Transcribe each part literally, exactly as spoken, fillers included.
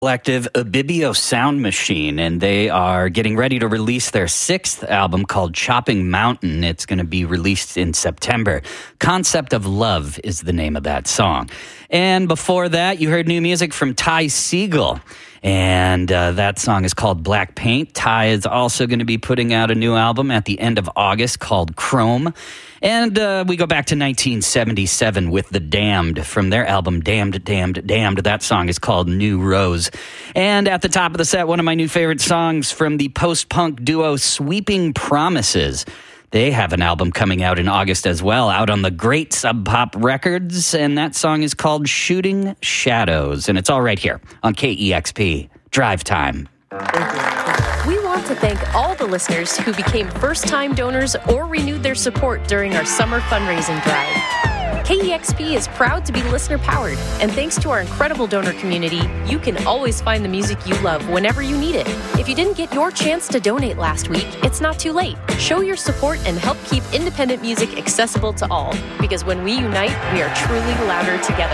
Collective Abibio Sound Machine, and they are getting ready to release their sixth album called Chopping Mountain. It's going to be released in September. Concept of Love is the name of that song. And before that, you heard new music from Ty Segall, and uh, that song is called Black Paint. Ty is also going to be putting out a new album at the end of August called Chrome. And uh, we go back to nineteen seventy-seven with The Damned from their album Damned, Damned, Damned. That song is called New Rose. And at the top of the set, one of my new favorite songs from the post-punk duo Sweeping Promises. They have an album coming out in August as well, out on the Great Sub Pop Records, and that song is called Shooting Shadows, and it's all right here on K E X P. Drive Time. We want to thank all the listeners who became first-time donors or renewed their support during our summer fundraising drive. K E X P is proud to be listener-powered, and thanks to our incredible donor community, you can always find the music you love whenever you need it. If you didn't get your chance to donate last week, it's not too late. Show your support and help keep independent music accessible to all, because when we unite, we are truly louder together.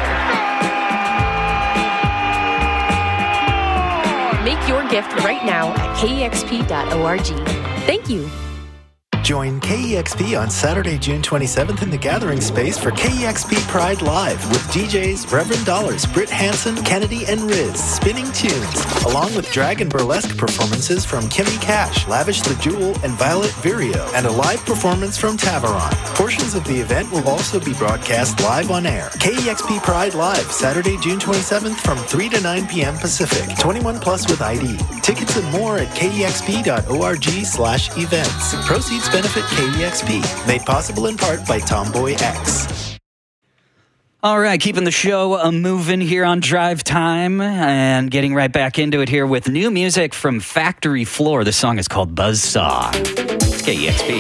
Make your gift right now at K E X P dot org. Thank you. Join K E X P on Saturday, June twenty-seventh in the Gathering Space for K E X P Pride Live with D Js Reverend Dollars, Britt Hansen, Kennedy, and Riz spinning tunes, along with drag and burlesque performances from Kimmy Cash, Lavish the Jewel, and Violet Virio, and a live performance from Taveron. Portions of the event will also be broadcast live on air. K E X P Pride Live, Saturday, June twenty-seventh from three to nine p.m. Pacific. twenty-one plus with I D. Tickets and more at K E X P dot org slash events. Proceeds benefit K E X P. Made possible in part by Tomboy X. All right, keeping the show uh, moving here on Drive Time and getting right back into it here with new music from Factory Floor. The song is called Buzzsaw. It's K E X P.